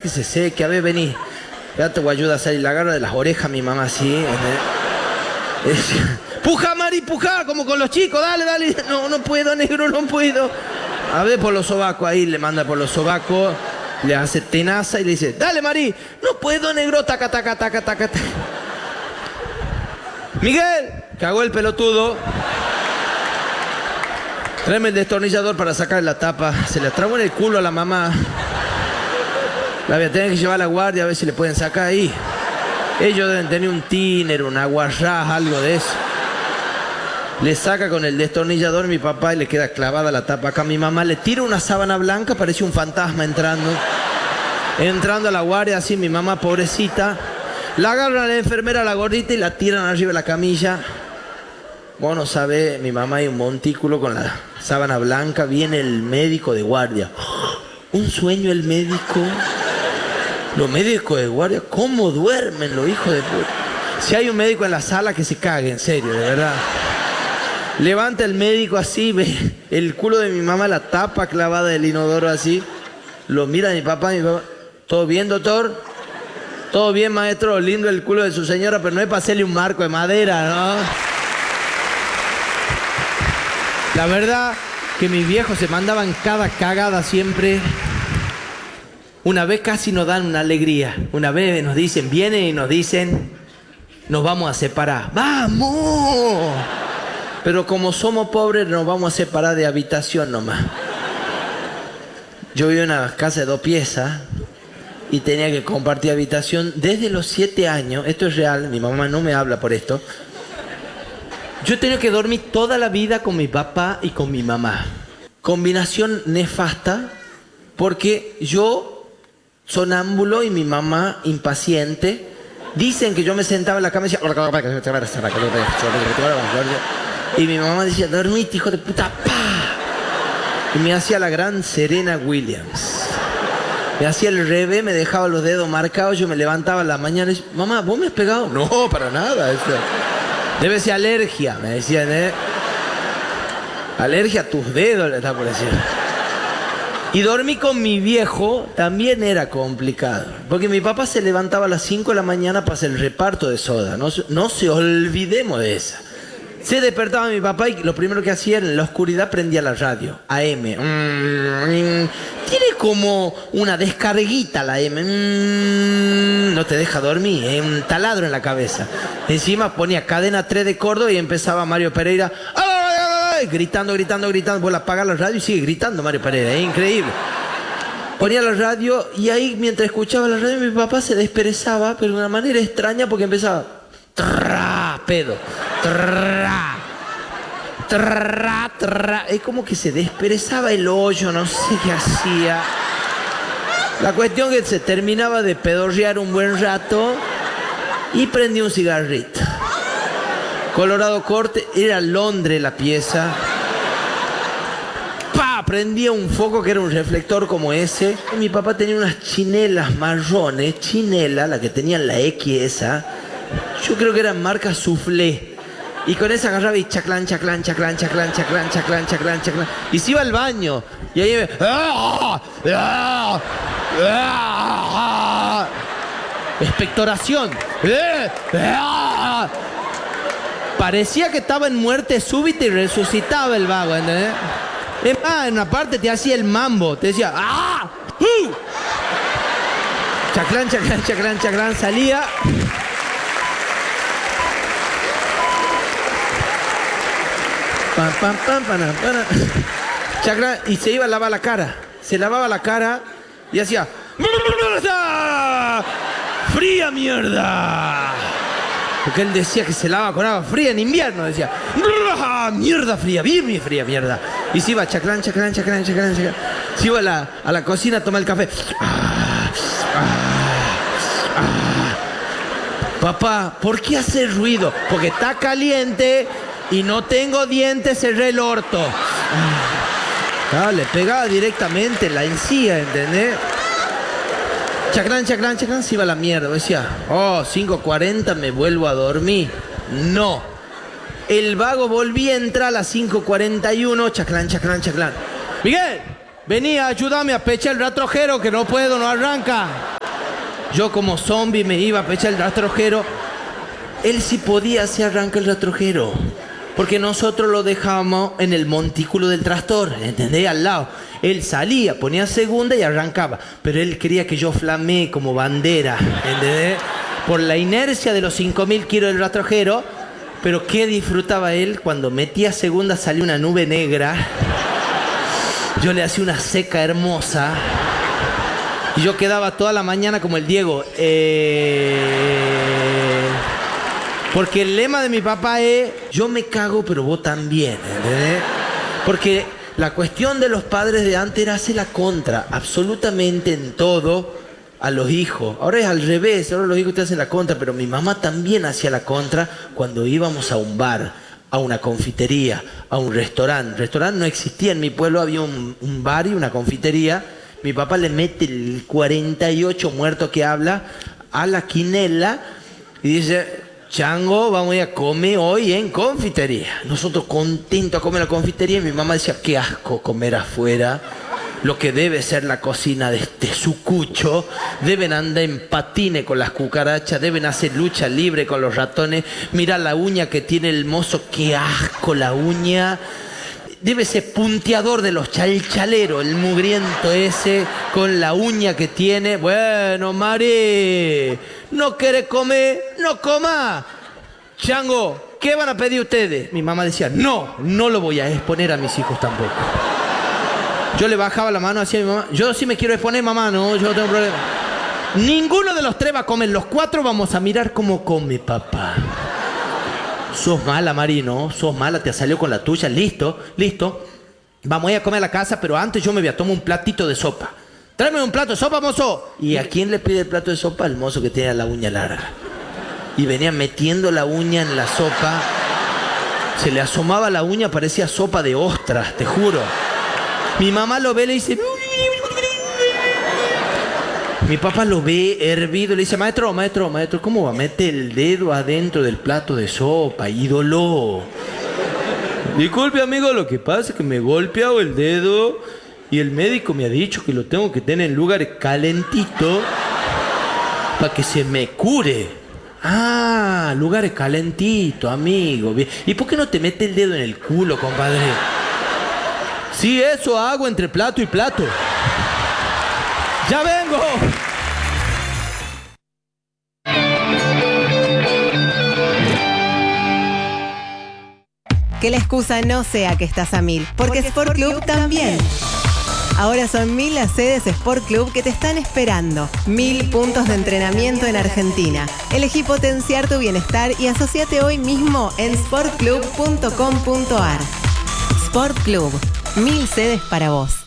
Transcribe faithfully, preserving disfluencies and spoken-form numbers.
que se seque, a ver, vení. Ya te voy a ayudar a salir. La agarra de las orejas mi mamá así. Puja, Mari, puja, como con los chicos, dale, dale. No, no puedo, negro, no puedo. A ver, por los sobacos, ahí le manda por los sobacos, le hace tenaza y le dice, dale, Mari, no puedo, negro, taca, taca, taca, taca, taca. Miguel, cagó el pelotudo. Tráeme el destornillador para sacar la tapa. Se le trabó en el culo a la mamá. La voy a tener que llevar a la guardia a ver si le pueden sacar ahí. Ellos deben tener un tiner, un aguarrás, algo de eso. Le saca con el destornillador a mi papá y le queda clavada la tapa acá. Mi mamá le tira una sábana blanca, parece un fantasma entrando. Entrando a la guardia así, mi mamá pobrecita. La agarran a la enfermera, a la gordita, y la tiran arriba de la camilla. Vos no sabés, mi mamá hay un montículo con la sábana blanca. Viene el médico de guardia. Un sueño el médico. Los médicos de guardia, ¿cómo duermen los hijos de puta? Si hay un médico en la sala, que se cague, en serio, de verdad. Levanta el médico así, ve el culo de mi mamá, la tapa clavada del inodoro así. Lo mira mi papá, mi papá. ¿Todo bien, doctor? Todo bien, maestro. Lindo el culo de su señora, pero no es para hacerle un marco de madera, ¿no? La verdad que mis viejos se mandaban cada cagada siempre. Una vez casi nos dan una alegría. Una vez nos dicen, vienen y nos dicen, nos vamos a separar. ¡Vamos! Pero como somos pobres, nos vamos a separar de habitación nomás. Yo vivía en una casa de dos piezas y tenía que compartir habitación desde los siete años. Esto es real, mi mamá no me habla por esto. Yo tenía que dormir toda la vida con mi papá y con mi mamá. Combinación nefasta, porque yo sonámbulo y mi mamá impaciente. Dicen que yo me sentaba en la cama y decía... Y mi mamá decía, dormite, hijo de puta, ¡pah! Y me hacía la gran Serena Williams. Me hacía el revés, me dejaba los dedos marcados, yo me levantaba a la mañana y decía, mamá, ¿vos me has pegado? No, para nada. Eso. Debe ser alergia, me decían, ¿eh? Alergia a tus dedos, le está por decir. Y dormí con mi viejo también era complicado. Porque mi papá se levantaba a las cinco de la mañana para hacer el reparto de soda. No, no se olvidemos de esa. Se despertaba mi papá y lo primero que hacía en la oscuridad prendía la radio. A M. Mm, tiene como una descarguita la M. Mm, no te deja dormir. Es un taladro en la cabeza. Encima ponía Cadena tres de Córdoba y empezaba Mario Pereira. ¡Ay! Gritando, gritando, gritando. Vuelve a apagar la radio y sigue gritando Mario Pereira. Es increíble. Ponía la radio y ahí mientras escuchaba la radio mi papá se desperezaba, pero de una manera extraña porque empezaba... Trrr, pedo. Trrr, trrr, trrr. Es como que se desperezaba el hoyo, no sé qué hacía. La cuestión es que se terminaba de pedorrear un buen rato y prendí un cigarrito. Colorado corte, era Londres la pieza. ¡Pah! Prendía un foco que era un reflector como ese. Y mi papá tenía unas chinelas marrones, chinela, la que tenían la X esa. Yo creo que eran marca Soufflé. Y con esa agarraba y chaclán, chaclán, chaclán, chaclán, chaclán, chaclán, chaclán, chaclán. Y se iba al baño. Y ahí me... ¡Ah! ¡Ah! ¡Ah! Expectoración. ¡Ah! Parecía que estaba en muerte súbita y resucitaba el vago, ¿entendés? Es más, en una parte te hacía el mambo. Te decía... ¡Ah! ¡Uh! Chaclán, chaclán, chaclán, chaclán. Salía... Pam, pam, pam, pam, pam. Chaclán, y se iba a lavar la cara. Se lavaba la cara y hacía... ¡Fría mierda! Porque él decía que se lava con agua fría en invierno. Decía... ¡Mierda fría! Bien fría, mierda. Y se iba chaclán, chaclán, chaclán, chaclán, chaclán. Se iba a la, a la cocina a tomar el café. Ah, ah, ah. Papá, ¿por qué hace ruido? Porque está caliente... Y no tengo dientes, cerré el orto. Ah, le pegaba directamente en la encía, ¿entendés? Chaclán, chaclán, chaclán, se iba a la mierda. Decía, oh, cinco cuarenta me vuelvo a dormir. No. El vago volvía a entrar a las cinco cuarenta y uno, chaclán, chaclán, chaclán. Miguel, vení a ayudarme a pechar el ratrojero que no puedo, no arranca. Yo como zombie me iba a pechar el rastrojero. Él sí podía hacer arrancar el rastrojero. Porque nosotros lo dejábamos en el montículo del tractor, ¿entendés? Al lado. Él salía, ponía segunda y arrancaba. Pero él quería que yo flamee como bandera, ¿entendés? Por la inercia de los cinco mil kilos del rastrojero. Pero qué disfrutaba él cuando metía segunda, salía una nube negra. Yo le hacía una seca hermosa. Y yo quedaba toda la mañana como el Diego. Eh... Porque el lema de mi papá es: yo me cago, pero vos también, ¿entendés? Porque la cuestión de los padres de antes era hacer la contra, absolutamente en todo, a los hijos. Ahora es al revés, ahora los hijos te hacen la contra, pero mi mamá también hacía la contra cuando íbamos a un bar, a una confitería, a un restaurante. Restaurante no existía en mi pueblo, había un, un bar y una confitería. Mi papá le mete el cuarenta y ocho muerto que habla a la quinela y dice: Chango, vamos a ir a comer hoy en confitería. Nosotros contentos a comer en la confitería y mi mamá decía: qué asco comer afuera. Lo que debe ser la cocina de este sucucho. Deben andar en patines con las cucarachas, deben hacer lucha libre con los ratones. Mira la uña que tiene el mozo, qué asco la uña. Debe ser punteador de los chalchaleros, el mugriento ese, con la uña que tiene. Bueno, Mari, ¿no quiere comer? ¡No coma! Chango, ¿qué van a pedir ustedes? Mi mamá decía: no, no lo voy a exponer a mis hijos tampoco. Yo le bajaba la mano hacia mi mamá: yo sí me quiero exponer, mamá, no, yo no tengo problema. Ninguno de los tres va a comer, los cuatro vamos a mirar cómo come papá. Sos mala, Mari, ¿no? Sos mala, te salió con la tuya. Listo, listo. Vamos a ir a comer a la casa, pero antes yo me voy a tomar un platito de sopa. Tráeme un plato de sopa, mozo. ¿Y a quién le pide el plato de sopa? Al mozo que tiene la uña larga. Y venía metiendo la uña en la sopa. Se le asomaba la uña, parecía sopa de ostras, te juro. Mi mamá lo ve y le dice... Mi papá lo ve hervido y le dice: maestro, maestro, maestro, ¿cómo va a meter el dedo adentro del plato de sopa, ídolo? Disculpe, amigo, lo que pasa es que me he golpeado el dedo y el médico me ha dicho que lo tengo que tener en lugares calentitos para que se me cure. Ah, lugares calentitos, amigo. ¿Y por qué no te mete el dedo en el culo, compadre? Sí, eso hago entre plato y plato. ¡Ya vengo! Que la excusa no sea que estás a mil, porque, porque Sport Club, Club también. Ahora son mil las sedes Sport Club que te están esperando. Mil puntos de entrenamiento en Argentina. Elegí potenciar tu bienestar y asociate hoy mismo en sport club punto com punto a r. Sport Club, mil sedes para vos.